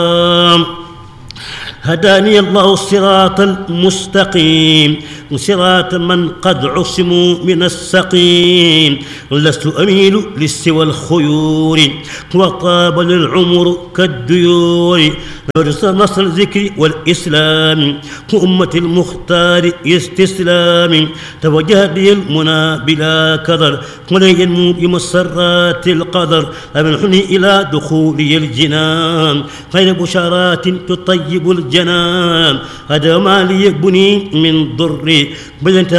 هداني الله الصراط المستقيم صراط من قد عصموا من السقيم لست أميل للسوى الخيور وطاب للعمر كالديور نرس نصر الذكر والإسلام كأمة المختار استسلام توجه لي المنى بلا كدر ولي ينمو بمسرات القدر أمنحني إلى دخولي الجنان خير بشارات تطيب الجنان هذا ما لي يبني من ضري بل